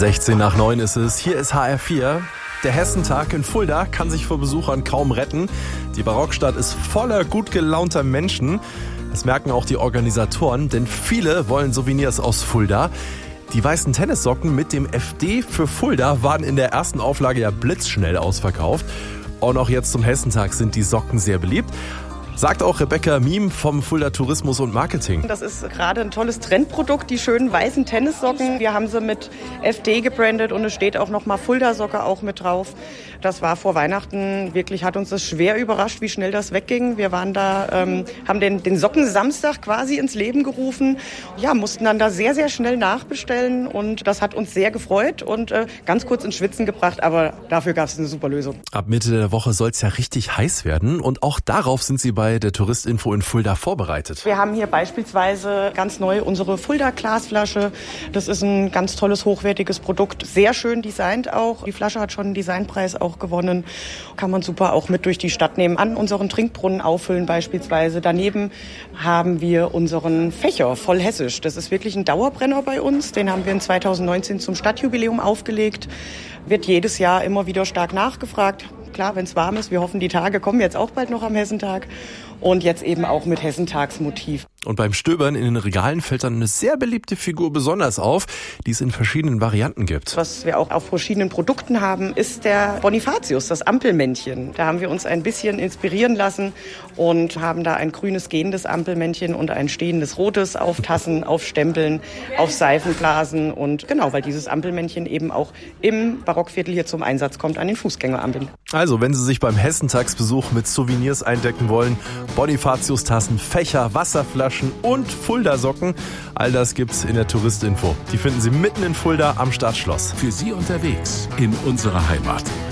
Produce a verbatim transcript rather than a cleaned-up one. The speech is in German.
sechzehn nach neun ist es. Hier ist H R vier. Der Hessentag in Fulda kann sich vor Besuchern kaum retten. Die Barockstadt ist voller gut gelaunter Menschen. Das merken auch die Organisatoren, denn viele wollen Souvenirs aus Fulda. Die weißen Tennissocken mit dem F D für Fulda waren in der ersten Auflage ja blitzschnell ausverkauft. Und auch jetzt zum Hessentag sind die Socken sehr beliebt. Sagt auch Rebecca Miem vom Fulda Tourismus und Marketing. Das ist gerade ein tolles Trendprodukt, die schönen weißen Tennissocken. Wir haben sie mit F D gebrandet und es steht auch nochmal Fulda-Socke auch mit drauf. Das war vor Weihnachten wirklich, hat uns das schwer überrascht, wie schnell das wegging. Wir waren da, ähm, haben den, den Sockensamstag quasi ins Leben gerufen. Ja, mussten dann da sehr, sehr schnell nachbestellen und das hat uns sehr gefreut und äh, ganz kurz ins Schwitzen gebracht, aber dafür gab es eine super Lösung. Ab Mitte der Woche soll es ja richtig heiß werden und auch darauf sind Sie bei bei der Touristinfo in Fulda vorbereitet. Wir haben hier beispielsweise ganz neu unsere Fulda-Glasflasche. Das ist ein ganz tolles, hochwertiges Produkt. Sehr schön designt auch. Die Flasche hat schon einen Designpreis auch gewonnen. Kann man super auch mit durch die Stadt nehmen. An unseren Trinkbrunnen auffüllen beispielsweise. Daneben haben wir unseren Fächer, voll hessisch. Das ist wirklich ein Dauerbrenner bei uns. Den haben wir in zweitausendneunzehn zum Stadtjubiläum aufgelegt. Wird jedes Jahr immer wieder stark nachgefragt. Klar, wenn es warm ist. Wir hoffen, die Tage kommen jetzt auch bald noch am Hessentag. Und jetzt eben auch mit Hessentagsmotiv. Und beim Stöbern in den Regalen fällt dann eine sehr beliebte Figur besonders auf, die es in verschiedenen Varianten gibt. Was wir auch auf verschiedenen Produkten haben, ist der Bonifatius, das Ampelmännchen. Da haben wir uns ein bisschen inspirieren lassen und haben da ein grünes gehendes Ampelmännchen und ein stehendes rotes auf Tassen, auf Stempeln, auf Seifenblasen. Und genau, weil dieses Ampelmännchen eben auch im Barockviertel hier zum Einsatz kommt an den Fußgängerampeln. Also, wenn Sie sich beim Hessentagsbesuch mit Souvenirs eindecken wollen, Bonifatius-Tassen, Fächer, Wasserflaschen und Fulda-Socken, all das gibt's in der Touristinfo. Die finden Sie mitten in Fulda am Stadtschloss. Für Sie unterwegs in unserer Heimat.